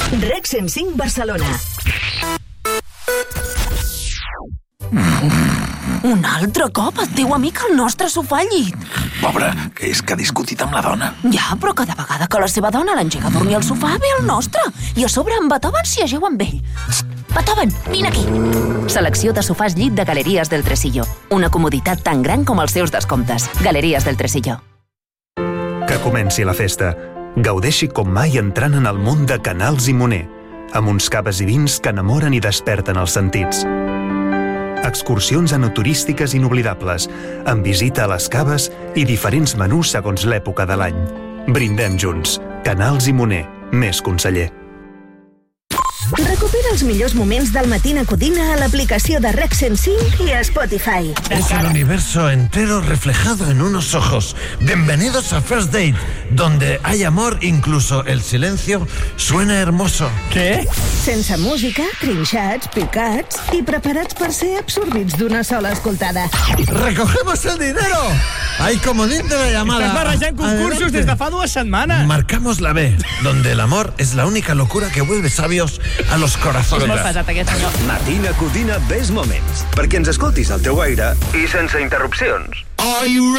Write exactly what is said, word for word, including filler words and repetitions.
Rec cent cinc Barcelona. Un altre cop et diu amic el nostre sofà al llit. Pobre, és que ha discutit amb la dona. Ja, però cada vegada que la seva dona l'engega a dormir al sofà ve el nostre. I a sobre en Beethoven s'hi ajeu amb ell. Xxt, Beethoven, vine aquí. Selecció de sofàs llit de Galeries del Tresillo. Una comoditat tan gran com els seus descomptes. Galeries del Tresillo. Que comenci la festa. Gaudeixi com mai entrant en el món de Canals i Moner, amb uns caves i vins que enamoren i desperten els sentits. Excursions enoturístiques inoblidables, amb visita a les caves i diferents menús segons l'època de l'any. Brindem junts. Canals i Moner. Més conseller. Recupera els millors moments del Matina Codina a l'aplicació de Rec cent cinc i a Spotify. Es el universo entero reflejado en unos ojos. Bienvenidos a First Date, donde hay amor, incluso el silencio suena hermoso. Què? Sense música, trinxats, picats i preparats per ser absorbits d'una sola escoltada. ¡Recogemos el dinero! Hay comodín de la llamada. Estàs barrejant concursos Adelante. des de fa dues setmanes. Marcamos la B, donde el amor es la única locura que vuelve sabios a los corazones. És molt pesat, aquest senyor. Matina Codina Best Moments, perquè ens escoltis al teu aire i sense interrupcions. Are you